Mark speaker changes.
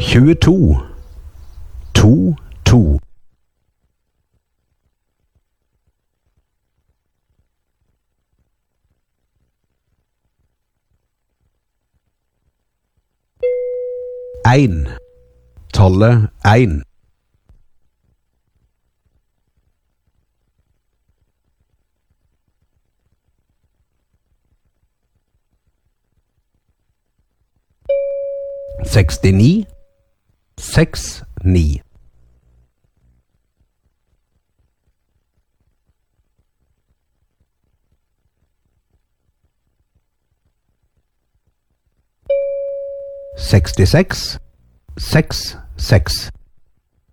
Speaker 1: 22, 2. Ein, tallet 1. Sekstini, 6. Sekstiseks, 6.